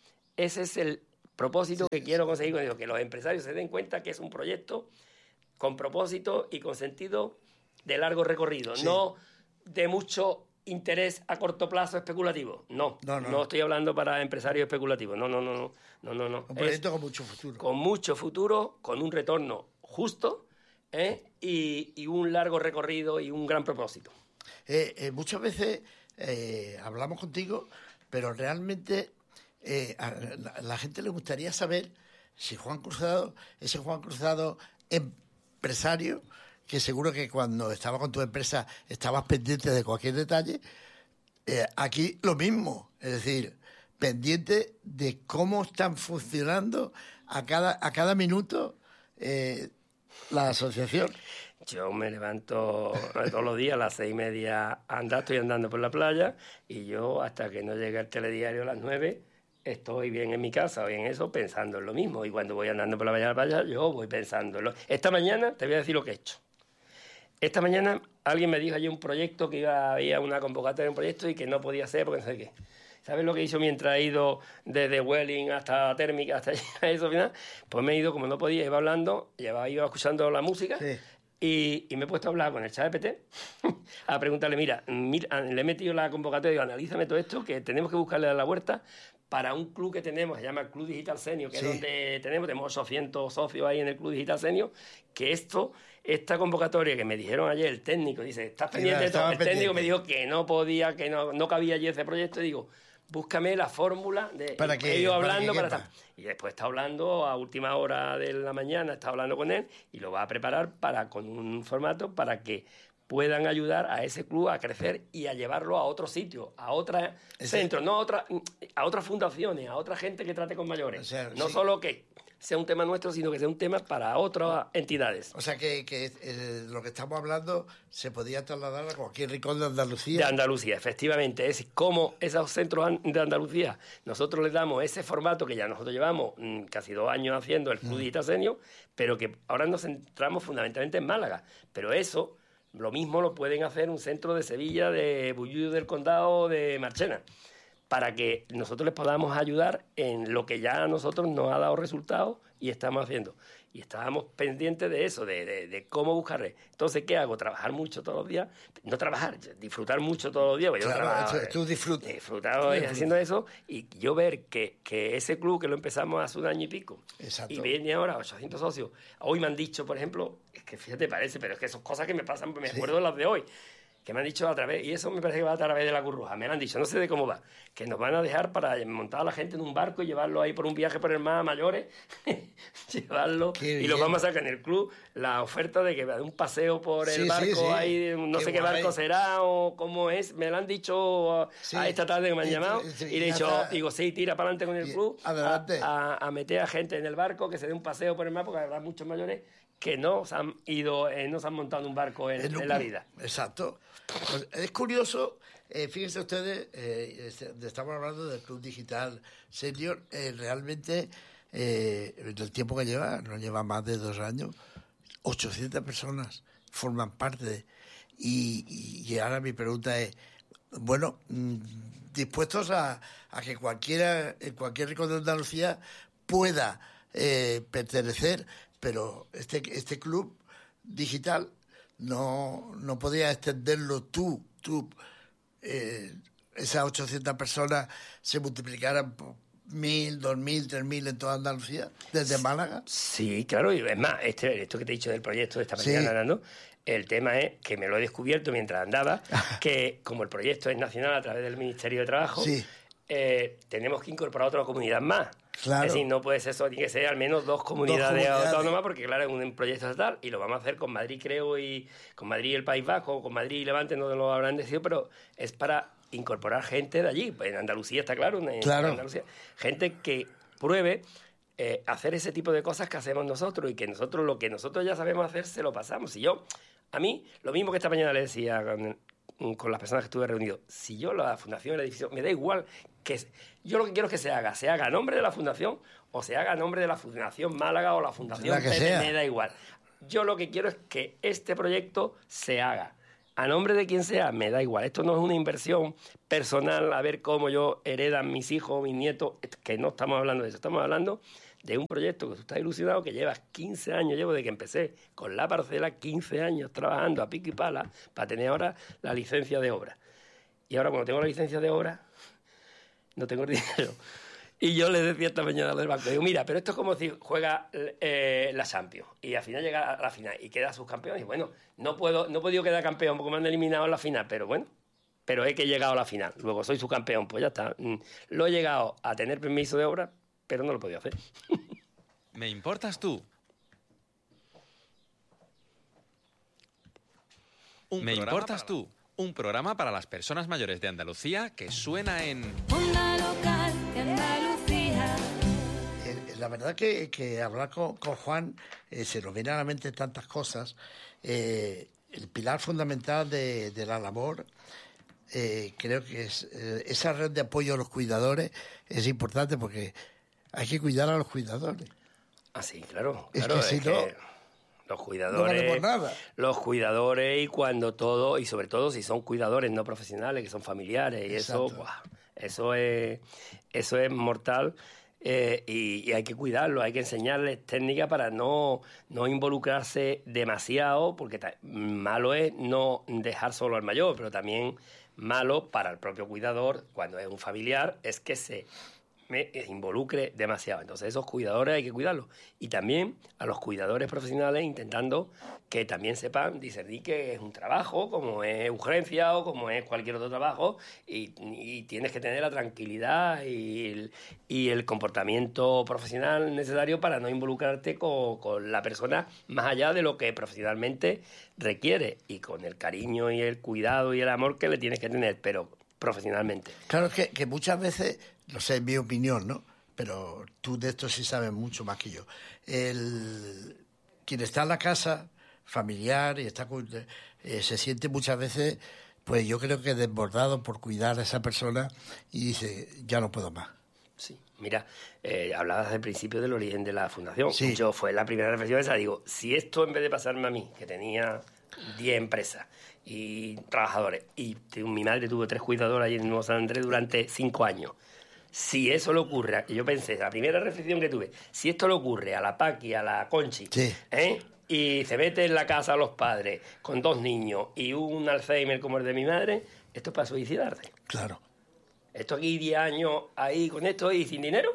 Ese es el propósito sí, que quiero conseguir con ellos, que los empresarios se den cuenta que es un proyecto con propósito y con sentido de largo recorrido, sí. no de mucho interés a corto plazo especulativo. No, no, no, no estoy hablando para empresarios especulativos. No, no, no, no, no, no, no. Un proyecto es con mucho futuro. Con mucho futuro, con un retorno justo, ¿eh? y, y un largo recorrido y un gran propósito. Eh, eh, muchas veces eh, hablamos contigo, pero realmente eh, a la, la gente le gustaría saber si Juan Cruzado, ese Juan Cruzado empresario, que seguro que cuando estabas con tu empresa estabas pendiente de cualquier detalle, eh, aquí lo mismo, es decir, pendiente de cómo están funcionando a cada, a cada minuto eh, la asociación. Yo me levanto todos los días a las seis y media a andar, estoy andando por la playa y yo hasta que no llegue el telediario a las nueve estoy bien en mi casa o bien eso pensando en lo mismo, y cuando voy andando por la playa, la playa yo voy pensando en lo... Esta mañana te voy a decir lo que he hecho. Esta mañana alguien me dijo allí un proyecto, que iba, había una convocatoria de un proyecto y que no podía ser porque no sé qué. ¿Sabes lo que he hecho mientras he ido desde Welling hasta Térmica, hasta eso al final? Pues me he ido, como no podía, iba hablando, iba, iba escuchando la música, sí. y, y me he puesto a hablar con el chat G P T, a preguntarle, mira, mira, le he metido la convocatoria y digo, analízame todo esto, que tenemos que buscarle la vuelta para un club que tenemos, se llama el Club Digital Senior, que sí. es donde tenemos, tenemos ochocientos socios ahí en el Club Digital Senior, que esto, esta convocatoria que me dijeron ayer, el técnico, dice, ¿estás pendiente de todo? El pendiente. técnico me dijo que no podía, que no, no cabía allí ese proyecto, y digo, búscame la fórmula de para que ellos hablando para, que para estar. Y después está hablando a última hora de la mañana, está hablando con él y lo va a preparar para con un formato para que puedan ayudar a ese club a crecer y a llevarlo a otro sitio, a otros centros, no a, otra, a otras fundaciones, a otra gente que trate con mayores. O sea, no sí. solo que sea un tema nuestro, sino que sea un tema para otras entidades. O sea, que, que eh, lo que estamos hablando se podía trasladar a cualquier rincón de Andalucía. De Andalucía, efectivamente. Es como esos centros de Andalucía, nosotros les damos ese formato que ya nosotros llevamos mmm, casi dos años haciendo, el Club mm. Digital Senior, pero que ahora nos centramos fundamentalmente en Málaga. Pero eso... Lo mismo lo pueden hacer un centro de Sevilla, de Bullullo del Condado, de Marchena, para que nosotros les podamos ayudar en lo que ya a nosotros nos ha dado resultados y estamos haciendo. Y estábamos pendientes de eso, de, de, de cómo buscarle. Entonces, ¿qué hago? Trabajar mucho todos los días. No trabajar, disfrutar mucho todos los días. Porque claro, yo trabajo, tú disfrutas. Disfrutado haciendo eso. Y yo ver que, que ese club, que lo empezamos hace un año y pico, exacto. y viene ahora ochocientos socios. Hoy me han dicho, por ejemplo, es que fíjate, parece, pero es que son cosas que me pasan, me acuerdo de las de hoy, que me han dicho a través, y eso me parece que va a través de la Cruz Roja, me lo han dicho, no sé de cómo va, que nos van a dejar para montar a la gente en un barco y llevarlo ahí por un viaje por el mar a mayores, llevarlo, y los vamos a sacar en el club, la oferta de que de un paseo por el sí, barco, sí, sí. ahí, no qué sé qué guay. Barco será o cómo es, me lo han dicho a, sí. a esta tarde que me han llamado, sí, sí, y le he dicho, está... digo, sí, tira para adelante con el club, adelante. A, a, a meter a gente en el barco, que se dé un paseo por el mar, porque habrá muchos mayores que no se han ido, eh, no se han montado en un barco en, en, en la vida. Exacto. Pues es curioso, eh, fíjense ustedes, eh, estamos hablando del Club Digital Senior, eh, realmente eh, el tiempo que lleva, no lleva más de dos años, ochocientas personas forman parte de, y, y, y ahora mi pregunta es, bueno, dispuestos a, a que cualquiera, en cualquier rincón de Andalucía pueda eh, pertenecer, pero este, este club digital no, no podía extenderlo tú, tú eh, esas ochocientas personas se multiplicaran por mil, dos mil, tres mil en toda Andalucía, desde Málaga. Sí, claro, y es más, este, esto que te he dicho del proyecto de esta mañana, sí. ¿no? El tema es que me lo he descubierto mientras andaba, que como el proyecto es nacional a través del Ministerio de Trabajo, sí. eh, tenemos que incorporar otra comunidad más. Claro. Es decir, no puede ser eso, tiene que ser al menos dos comunidades, dos comunidades autónomas, porque claro, es un proyecto estatal y lo vamos a hacer con Madrid, creo, y con Madrid y el País Vasco, con Madrid y Levante, no lo habrán decidido, pero es para incorporar gente de allí. Pues en Andalucía está claro, en, claro. en Andalucía. Gente que pruebe eh, hacer ese tipo de cosas que hacemos nosotros y que nosotros lo que nosotros ya sabemos hacer se lo pasamos. Si yo, a mí, lo mismo que esta mañana le decía con, con las personas que estuve reunido, si yo la fundación, el edificio, me da igual que yo lo que quiero es que se haga, se haga a nombre de la fundación o se haga a nombre de la Fundación Málaga o la Fundación la que Pepe, sea. me da igual. Yo lo que quiero es que este proyecto se haga. A nombre de quien sea, me da igual. Esto no es una inversión personal a ver cómo yo heredan mis hijos, mis nietos, que no estamos hablando de eso. Estamos hablando de un proyecto que tú estás ilusionado, que llevas quince años, llevo desde que empecé con la parcela, quince años trabajando a pico y pala para tener ahora la licencia de obra. Y ahora cuando tengo la licencia de obra, no tengo dinero. Y yo le decía esta mañana del banco, digo, mira, pero esto es como si juega eh, la Champions y al final llega a la final y queda subcampeón. Y bueno, no puedo, no he podido quedar campeón porque me han eliminado en la final, pero bueno, pero he que llegado a la final. Luego soy subcampeón, pues ya está. Lo he llegado a tener permiso de obra, pero no lo he podido hacer. ¿Me importas tú? Un ¿Me importas tú? Un programa para las personas mayores de Andalucía que suena en... Onda local de Andalucía. Eh, la verdad que, que hablar con, con Juan eh, se nos vienen a la mente tantas cosas. Eh, el pilar fundamental de, de la labor, eh, creo que es eh, esa red de apoyo a los cuidadores es importante porque hay que cuidar a los cuidadores. Ah, sí, claro. Es claro, que si es no... que... Los cuidadores, no valemos nada. Los cuidadores y cuando todo, y sobre todo si son cuidadores no profesionales, que son familiares, y Exacto. eso, ¡buah! eso es eso es mortal eh, y, y hay que cuidarlo, hay que enseñarles técnicas para no, no involucrarse demasiado, porque ta- malo es no dejar solo al mayor, pero también malo para el propio cuidador, cuando es un familiar, es que se... me involucre demasiado. Entonces esos cuidadores hay que cuidarlos. Y también a los cuidadores profesionales intentando que también sepan discernir que es un trabajo, como es urgencia o como es cualquier otro trabajo, y, y tienes que tener la tranquilidad y el, y el comportamiento profesional necesario para no involucrarte con, con la persona más allá de lo que profesionalmente requiere y con el cariño y el cuidado y el amor que le tienes que tener, pero profesionalmente. Claro que, que muchas veces, no sé, en mi opinión, ¿no? Pero tú de esto sí sabes mucho más que yo. El, quien está en la casa familiar y está eh, se siente muchas veces, pues yo creo que desbordado por cuidar a esa persona y dice, ya no puedo más. Sí, mira, eh, hablabas al principio del origen de la fundación. Sí. Yo fue la primera reflexión esa, digo, si esto en vez de pasarme a mí, que tenía diez empresas y trabajadores, y t- mi madre tuvo tres cuidadores allí en Nuevo San Andrés durante cinco años, si eso le ocurre, y yo pensé, la primera reflexión que tuve, si esto le ocurre a la Paqui, a la Conchi, Sí. ¿eh? y se mete en la casa a los padres con dos niños y un Alzheimer como el de mi madre, esto es para suicidarse. Claro. Esto aquí diez años ahí con esto y sin dinero,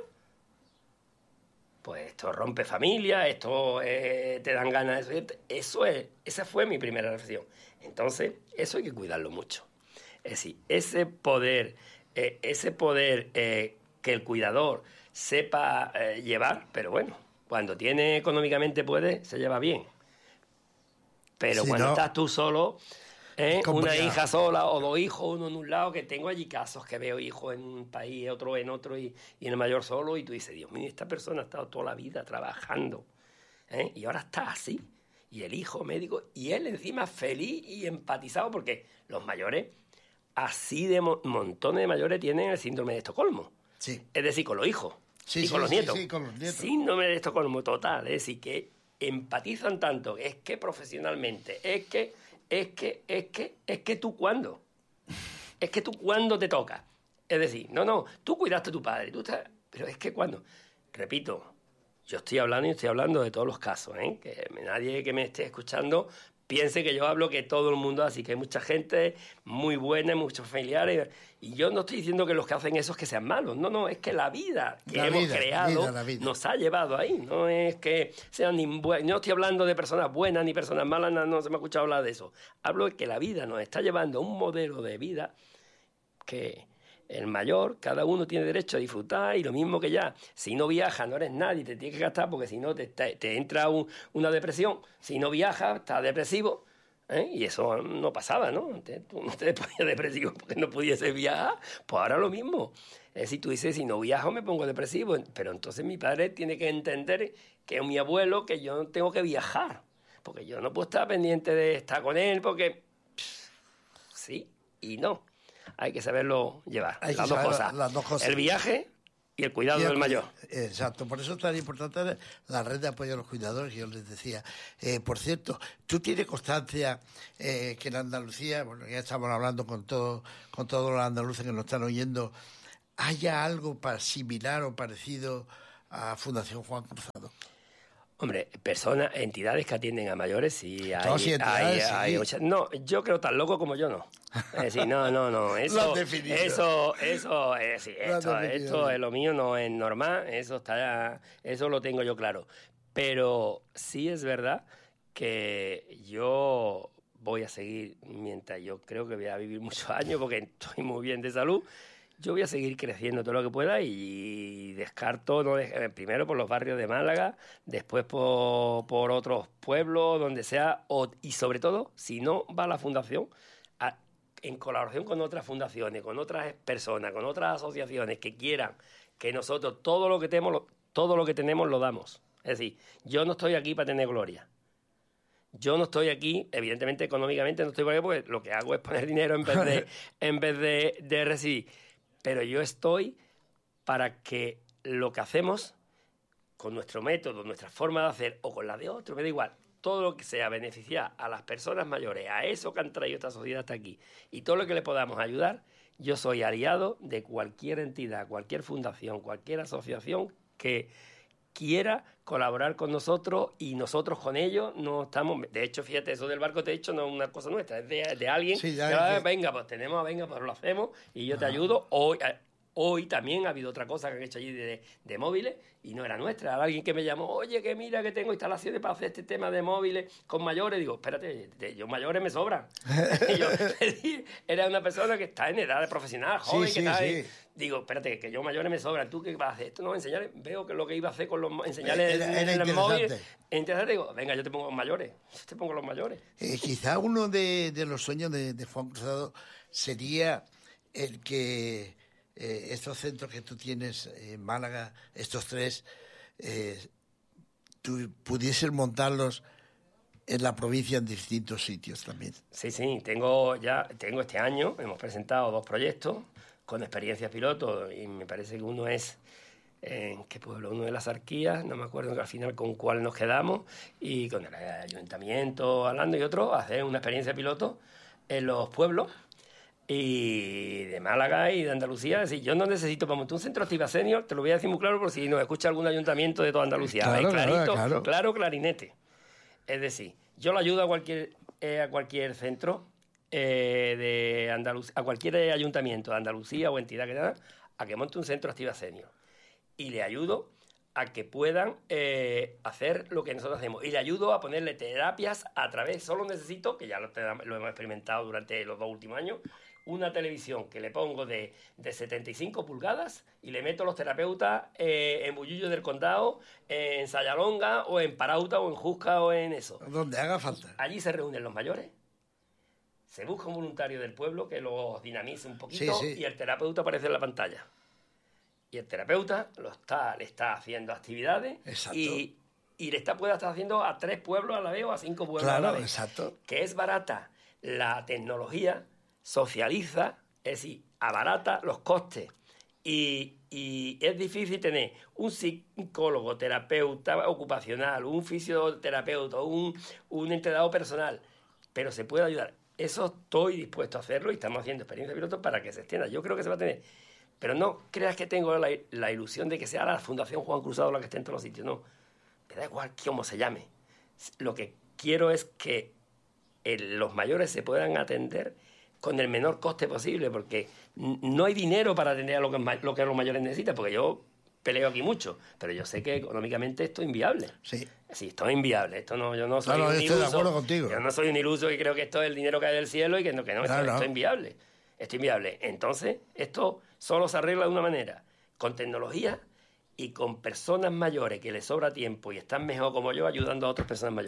pues esto rompe familia, esto eh, te dan ganas de eso. Eso es, esa fue mi primera reflexión. Entonces, eso hay que cuidarlo mucho. Es decir, ese poder, eh, ese poder eh, que el cuidador sepa eh, llevar, pero bueno, cuando tiene económicamente puede, se lleva bien. Pero Si cuando no, estás tú solo, ¿eh? es una complicado. hija sola o dos hijos, uno en un lado, que tengo allí casos que veo hijos en un país, otro en otro y, y el mayor solo, y tú dices, Dios mío, esta persona ha estado toda la vida trabajando, ¿eh? y ahora está así, y el hijo médico, y él encima feliz y empatizado, porque los mayores, así de mo- montones de mayores, tienen el síndrome de Estocolmo, Sí. es decir, con los hijos Sí, y sí, con los sí, nietos. sí, con los nietos. Síndrome de Estocolmo total, es decir, que empatizan tanto, es que profesionalmente, es que, es que, es que, es que tú cuándo, es que tú cuándo te toca. Es decir, no, no, tú cuidaste a tu padre, tú estás, pero es que cuándo. Repito, yo estoy hablando y estoy hablando de todos los casos, ¿eh? Que nadie que me esté escuchando piense que yo hablo que todo el mundo, así que hay mucha gente muy buena, muchos familiares, y yo no estoy diciendo que los que hacen eso es que sean malos, no, no, es que la vida que La hemos vida, creado vida, la vida. nos ha llevado ahí, no es que sean ni buenos, no estoy hablando de personas buenas ni personas malas, no, no se me ha escuchado hablar de eso, hablo de que la vida nos está llevando a un modelo de vida que el mayor, cada uno tiene derecho a disfrutar, y lo mismo que ya, si no viajas no eres nadie, te tienes que gastar porque si no te, te, te entra un, una depresión, si no viajas estás depresivo, ¿eh? Y eso no pasaba, ¿no? Antes tú no te ponías depresivo porque no pudiese viajar, pues ahora lo mismo. Es decir, tú dices, si no viajo me pongo depresivo, pero entonces mi padre tiene que entender que es mi abuelo, que yo tengo que viajar, porque yo no puedo estar pendiente de estar con él, porque pff, sí y no. Hay que saberlo llevar, Hay que las, dos saber cosas. las dos cosas. El viaje y el cuidado Y el del cu- mayor. Exacto, por eso es tan importante la red de apoyo a los cuidadores, yo les decía. Eh, por cierto, ¿tú tienes constancia eh, que en Andalucía, bueno, ya estamos hablando con, todo, con todos los andaluces que nos están oyendo, haya algo pa- similar o parecido a Fundación Juan Cruzado? Hombre, personas, entidades que atienden a mayores, sí hay. No, sí, entidades, hay- hay sí. muchas- no, yo creo tan loco como yo no. Es decir, no, no, no. Lo Eso, has definido. eso, eso, es decir, Lo has esto, definido esto bien. es lo mío, no es normal, eso está, eso lo tengo yo claro. Pero sí es verdad que yo voy a seguir, mientras yo creo que voy a vivir muchos años, porque estoy muy bien de salud. Yo voy a seguir creciendo todo lo que pueda y descarto, no de- primero por los barrios de Málaga, después por, por otros pueblos, donde sea, o- y sobre todo, si no va la fundación, a- en colaboración con otras fundaciones, con otras personas, con otras asociaciones que quieran que nosotros todo lo que tenemos, lo- todo lo que tenemos lo damos. Es decir, yo no estoy aquí para tener gloria. Yo no estoy aquí, evidentemente económicamente no estoy por aquí porque lo que hago es poner dinero en vez de, en vez de, de recibir. Pero yo estoy para que lo que hacemos con nuestro método, nuestra forma de hacer o con la de otro, me da igual, todo lo que sea beneficiar a las personas mayores, a eso que han traído esta sociedad hasta aquí y todo lo que le podamos ayudar, yo soy aliado de cualquier entidad, cualquier fundación, cualquier asociación que quiera colaborar con nosotros y nosotros con ellos no estamos... De hecho, fíjate, eso del barco techo no es una cosa nuestra, es de, de alguien Sí, que, ya "Ah, es que- venga, pues tenemos, venga, pues lo hacemos y yo te ayudo". Hoy, eh, hoy también ha habido otra cosa que han hecho allí de, de móviles y no era nuestra. Era alguien que me llamó, oye, que mira que tengo instalaciones para hacer este tema de móviles con mayores. Digo, espérate, te- yo mayores me sobran. Y yo le dije, era una persona que está en edad de profesional, joven, Sí, que sí, está sí. ahí. Digo, espérate, que yo mayores me sobran. ¿Tú qué vas a hacer? Esto no enseñar. Veo que lo que iba a hacer con los mo- enseñarles Era- era en los interesante. móviles. Es interesante. Digo, venga, yo te pongo los mayores. Yo te pongo los mayores. Eh, quizá uno de, de los sueños de, de Juan Cruzado sería el que eh, estos centros que tú tienes en Málaga, estos tres, eh, tú pudieses montarlos en la provincia en distintos sitios también. Sí, sí, tengo ya, tengo este año, hemos presentado dos proyectos con experiencias piloto y me parece que uno es, ¿en qué pueblo? Uno de las Arquías, no me acuerdo al final con cuál nos quedamos, y con el ayuntamiento hablando, y otro, hacer una experiencia piloto en los pueblos y de Málaga y de Andalucía. Es decir, yo no necesito para montar un centro activa senior, te lo voy a decir muy claro por si nos escucha algún ayuntamiento de toda Andalucía. Claro, Es claro, clarito, claro. claro, clarinete. Es decir, yo lo ayudo a cualquier, eh, a cualquier centro eh, de Andalucía, a cualquier ayuntamiento de Andalucía o entidad que tenga, a que monte un centro activa senior. Y le ayudo a que puedan eh, hacer lo que nosotros hacemos. Y le ayudo a ponerle terapias a través, solo necesito, que ya lo, te- lo hemos experimentado durante los dos últimos años, una televisión que le pongo de, de setenta y cinco pulgadas y le meto los terapeutas eh, en Bullillo del Condado, en Sayalonga o en Parauta o en Jusca o en eso. Donde haga falta. Allí se reúnen los mayores, se busca un voluntario del pueblo que los dinamice un poquito Sí, sí. y el terapeuta aparece en la pantalla. Y el terapeuta lo está, le está haciendo actividades Exacto. y, y le está, puede estar haciendo a tres pueblos a la vez o a cinco pueblos Claro, a la vez. exacto. Que es barata. La tecnología socializa, es decir, abarata los costes. Y, y es difícil tener un psicólogo, terapeuta ocupacional, un fisioterapeuta, un, un entrenador personal, pero se puede ayudar. Eso estoy dispuesto a hacerlo y estamos haciendo experiencia piloto para que se extienda. Yo creo que se va a tener. Pero no creas que tengo la, la ilusión de que sea la Fundación Juan Cruzado la que esté en todos los sitios. No, me da igual cómo se llame. Lo que quiero es que el, los mayores se puedan atender con el menor coste posible, porque n- no hay dinero para atender a lo que, ma- lo que los mayores necesitan, porque yo peleo aquí mucho, pero yo sé que económicamente esto es inviable. Sí. Sí, esto es inviable. Esto no, yo no soy No, no, un estoy de iluso. acuerdo contigo. Yo no soy un iluso y creo que esto es el dinero que hay del cielo y que no, que no, esto, No, no. esto es inviable. Esto es inviable. Entonces, esto solo se arregla de una manera, con tecnología y con personas mayores que les sobra tiempo y están mejor como yo ayudando a otras personas mayores.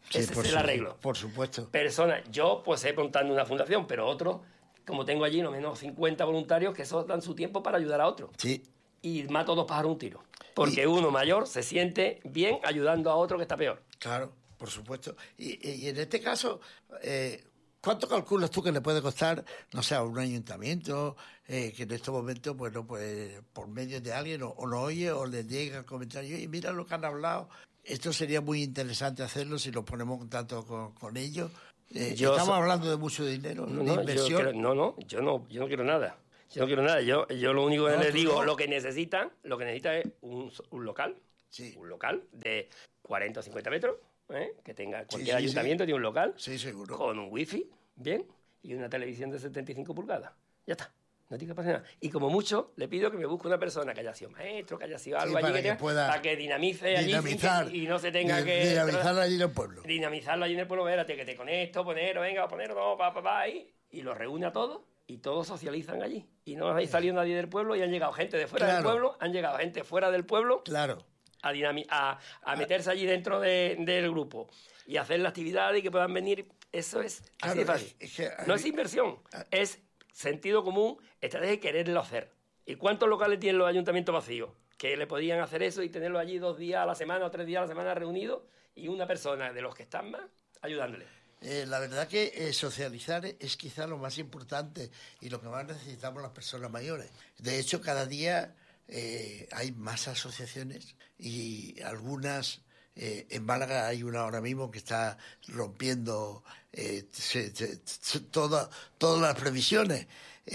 Sí, Ese por es el su- arreglo. Por supuesto. Personas, yo pues he montando una fundación, pero otros, como tengo allí no menos cincuenta voluntarios, que esos dan su tiempo para ayudar a otros. Sí. Y mato dos pájaros un tiro. Porque Y- uno mayor se siente bien ayudando a otro que está peor. Claro, por supuesto. Y, y en este caso, eh, ¿cuánto calculas tú que le puede costar, no sé, a un ayuntamiento eh, que en estos momentos, bueno, pues por medio de alguien o, o lo oye o le llega el comentario y mira lo que han hablado? Esto sería muy interesante hacerlo si nos ponemos en contacto con, con ellos. Eh, Yo estamos so- hablando de mucho dinero, No, de no, yo inversión. creo- no, no, yo no, yo no quiero nada. Yo no quiero nada. Yo, yo lo único que No, les tú digo, no. lo que necesitan, lo que necesitan es un, un local, Sí. un local de cuarenta o cincuenta metros, ¿eh? Que tenga cualquier sí, sí. ayuntamiento tiene un local Sí, seguro. con un wifi, bien, y una televisión de setenta y cinco pulgadas. Ya está. No tiene que pasar nada. Y como mucho, le pido que me busque una persona que haya sido maestro, que haya sido algo allí, para que que tenga- pueda para que dinamice allí sin que- Dinamizar. y no se tenga di- que... Dinamizar allí en el pueblo. dinamizarlo allí en el pueblo, espérate, que te conecto, poner, venga, poner, no, pa, pa, pa, ahí, y los reúne a todos, y todos socializan allí. Y no ha salido nadie del pueblo, y han llegado gente de fuera del Claro. pueblo, han llegado gente fuera del pueblo Claro. a, dinami- a, a meterse allí dentro de- del grupo, y hacer la actividad y que puedan venir. Eso es así de Claro, fácil. es- es que a no mí- es inversión, es sentido común, estrategia y quererlo hacer. ¿Y cuántos locales tienen los ayuntamientos vacíos? Que le podían hacer eso y tenerlo allí dos días a la semana o tres días a la semana reunidos y una persona de los que están más ayudándole. Eh, la verdad que eh, socializar es quizá lo más importante y lo que más necesitamos las personas mayores. De hecho, cada día eh, hay más asociaciones y algunas... eh, en Málaga hay una ahora mismo que está rompiendo eh, se- se- se- toda- todas las previsiones,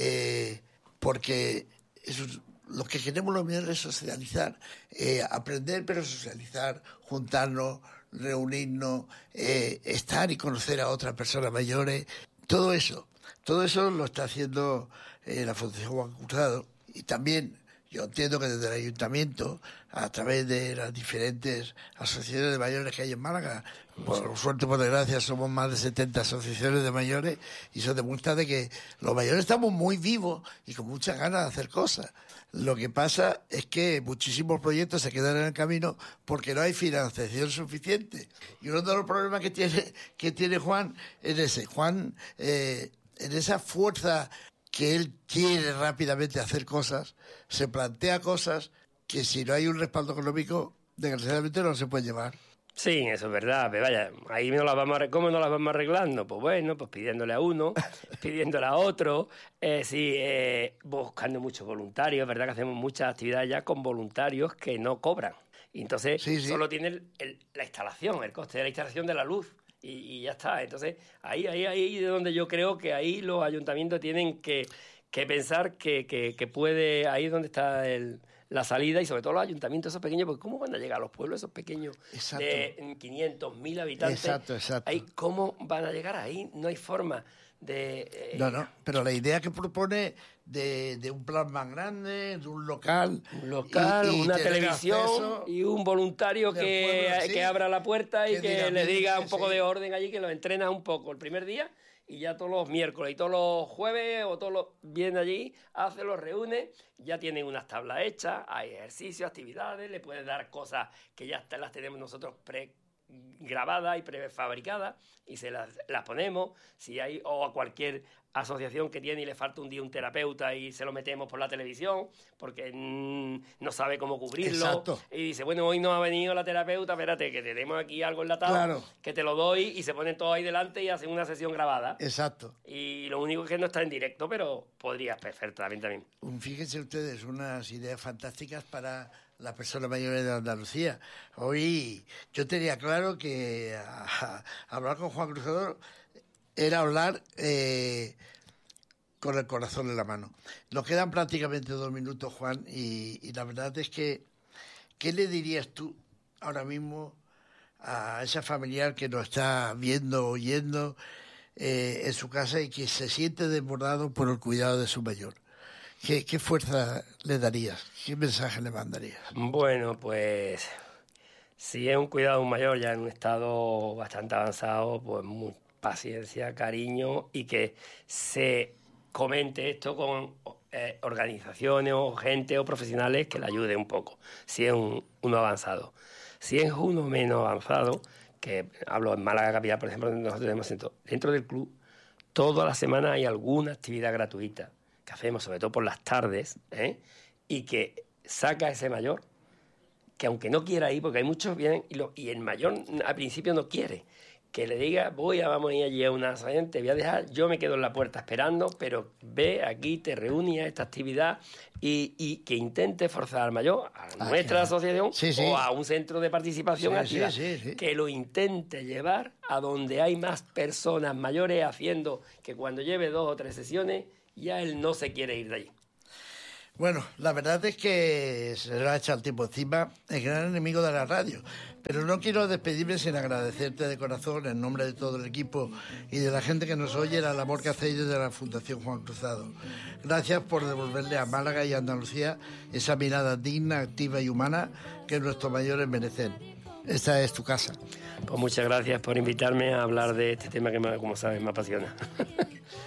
eh, porque eso es- lo que queremos los mayores es socializar, eh, aprender pero socializar, juntarnos, reunirnos, eh, estar y conocer a otras personas mayores, todo eso, todo eso lo está haciendo eh, la Fundación Juan Cruzado y también yo entiendo que desde el ayuntamiento, a través de las diferentes asociaciones de mayores que hay en Málaga, por suerte, por desgracia, somos más de setenta asociaciones de mayores y eso demuestra de que los mayores estamos muy vivos y con muchas ganas de hacer cosas. Lo que pasa es que muchísimos proyectos se quedan en el camino porque no hay financiación suficiente. Y uno de los problemas que tiene, que tiene Juan es ese. Juan, eh, en esa fuerza que él quiere rápidamente hacer cosas, se plantea cosas que si no hay un respaldo económico, desgraciadamente no se puede llevar. Sí, eso es verdad, pero vaya, ahí no las vamos arre- ¿cómo no las vamos arreglando? Pues bueno, pues pidiéndole a uno, pidiéndole a otro, eh, sí, eh, buscando muchos voluntarios, es verdad que hacemos muchas actividades ya con voluntarios que no cobran. Y entonces Sí, sí. solo tiene el- el- la instalación, el coste de la instalación de la luz. Y, y ya está. Entonces, ahí, ahí, ahí es donde yo creo que ahí los ayuntamientos tienen que, que pensar que, que, que puede, ahí es donde está el, la salida, y sobre todo los ayuntamientos esos pequeños, porque ¿cómo van a llegar a los pueblos esos pequeños Exacto. de quinientos mil habitantes? Exacto, exacto. Ahí, ¿cómo van a llegar ahí? No hay forma de... eh, No, no, pero la idea que propone de, de un plan más grande, de un local... Un local, y- y una tener televisión acceso y un voluntario del que, pueblo, sí, que abra la puerta y que que, les dinamice, diga un poco sí. de orden allí, que lo entrena un poco el primer día y ya todos los miércoles y todos los jueves o todos los viene allí, hace, los reúne, ya tienen unas tablas hechas, hay ejercicios, actividades, le puedes dar cosas que ya está- las tenemos nosotros pre grabadas y prefabricadas y se las, las ponemos, si hay, o a cualquier asociación que tiene y le falta un día un terapeuta y se lo metemos por la televisión porque mm, no sabe cómo cubrirlo. Exacto. Y dice, bueno, hoy no ha venido la terapeuta, espérate, que tenemos aquí algo enlatado, Claro. que te lo doy, y se ponen todos ahí delante y hacen una sesión grabada. Exacto. Y lo único que no está en directo, pero podrías perfectamente también. Fíjense ustedes, unas ideas fantásticas para las personas mayores de Andalucía. Hoy yo tenía claro que a- a hablar con Juan Cruzado era hablar eh, con el corazón en la mano. Nos quedan prácticamente dos minutos, Juan, y, y la verdad es que, ¿qué le dirías tú ahora mismo a esa familiar que nos está viendo, oyendo eh, en su casa y que se siente desbordado por el cuidado de su mayor? ¿Qué, qué fuerza le darías? ¿Qué mensaje le mandarías? Bueno, pues si es un cuidado mayor ya en un estado bastante avanzado, pues mu- paciencia, cariño, y que se comente esto con eh, organizaciones o gente o profesionales que le ayude un poco, si es un, uno avanzado. Si es uno menos avanzado, que hablo en Málaga capital, por ejemplo, donde nosotros tenemos centro. Dentro del club, toda la semana hay alguna actividad gratuita que hacemos, sobre todo por las tardes, ¿eh? Y que saca a ese mayor, que aunque no quiera ir, porque hay muchos vienen, y, lo, y el mayor al principio no quiere, que le diga, voy a, vamos a ir allí a una asociación, te voy a dejar, yo me quedo en la puerta esperando, pero ve aquí, te reúnes a esta actividad y, y que intente forzar al mayor, a Ah, nuestra claro. asociación Sí, sí. o a un centro de participación Sí, activa, sí, sí, sí. que lo intente llevar a donde hay más personas mayores, haciendo que cuando lleve dos o tres sesiones, ya él no se quiere ir de allí. Bueno, la verdad es que se le ha echado el tiempo encima, el gran enemigo de la radio. Pero no quiero despedirme sin agradecerte de corazón, en nombre de todo el equipo y de la gente que nos oye, la labor que hacéis desde la Fundación Juan Cruzado. Gracias por devolverle a Málaga y a Andalucía esa mirada digna, activa y humana que nuestros mayores merecen. Esta es tu casa. Pues muchas gracias por invitarme a hablar de este tema que, me, como sabes, me apasiona.